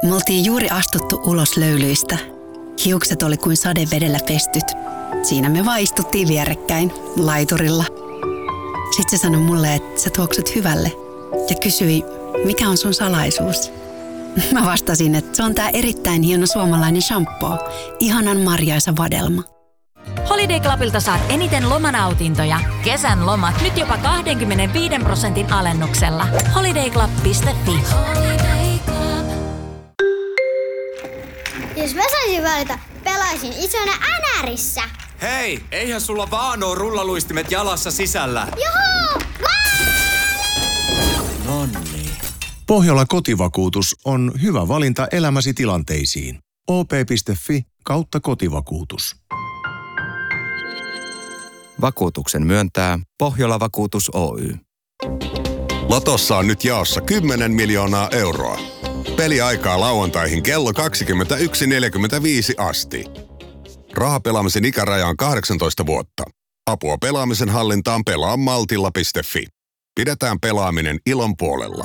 Me oltiin juuri astuttu ulos löylyistä. Hiukset oli kuin sadevedellä pestyt. Siinä me vaan istuttiin vierekkäin, laiturilla. Sitten se sanoi mulle, että sä tuoksut hyvälle. Ja kysyi, mikä on sun salaisuus? Mä vastasin, että se on tää erittäin hieno suomalainen shampoo. Ihanan marjaisa vadelma. Holiday Clubilta saat eniten lomanautintoja. Kesän lomat nyt jopa 25% alennuksella. holidayclub.fi. Jos mä saisin valita, pelaisin isona NRissä. Hei, eihän sulla vaan oo rullaluistimet jalassa sisällä. Juhu! Nonni. Pohjola kotivakuutus on hyvä valinta elämäsi tilanteisiin. op.fi/kotivakuutus. Vakuutuksen myöntää Pohjola Vakuutus Oy. Lotossa on nyt jaossa 10 miljoonaa euroa. Peliaikaa lauantaihin kello 21.45 asti. Rahapelaamisen ikäraja on 18 vuotta. Apua pelaamisen hallintaan pelaa maltilla.fi. Pidetään pelaaminen ilon puolella.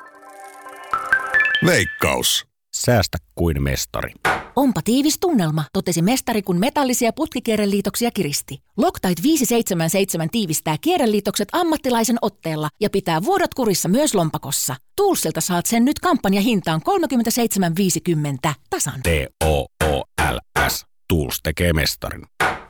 Veikkaus. Säästä kuin mestari. Onpa tiivis tunnelma, totesi mestari, kun metallisia putkikierreliitoksia kiristi. Loctite 577 tiivistää kierreliitokset ammattilaisen otteella ja pitää vuodot kurissa myös lompakossa. Toolsilta saat sen nyt kampanjahintaan 37,50 tasan. TOOLS. Tools tekee mestarin.